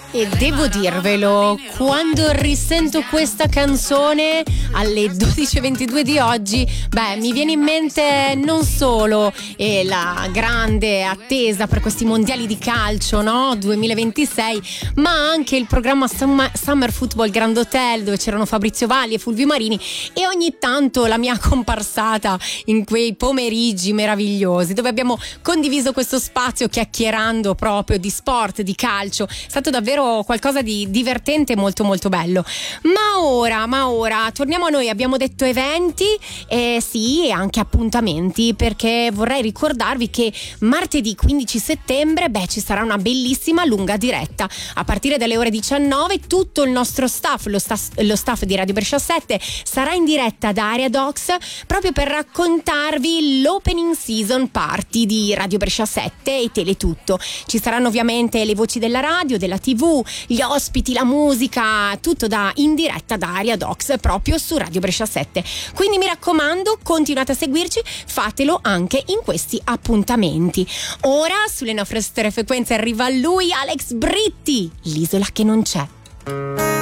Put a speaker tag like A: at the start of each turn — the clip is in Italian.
A: E devo dirvelo, quando risento questa canzone alle 12:22 di oggi, mi viene in mente non solo la grande attesa per questi mondiali di calcio, no? 2026, ma anche il programma Summer Football Grand Hotel, dove c'erano Fabrizio Valli e Fulvio Marini, e ogni tanto la mia comparsata in quei pomeriggi meravigliosi dove abbiamo condiviso questo spazio chiacchierando proprio di sport, di calcio. È stato davvero qualcosa di divertente e molto molto bello. Ma ora torniamo a noi. Abbiamo detto eventi e anche appuntamenti, perché vorrei ricordarvi che martedì 15 settembre ci sarà una bellissima lunga diretta a partire dalle ore 19. Tutto il nostro staff, lo staff di Radio Brescia 7, sarà in diretta da Area Docs proprio per raccontarvi l'opening season party di Radio Brescia 7 e Teletutto. Ci saranno ovviamente le voci della radio, della TV, gli ospiti, la musica, tutto in diretta da Area Docs proprio su Radio Brescia 7. Quindi mi raccomando, continuate a seguirci, fatelo anche in questi appuntamenti. Ora sulle nostre frequenze arriva lui, Alex Britti, l'isola che non c'è.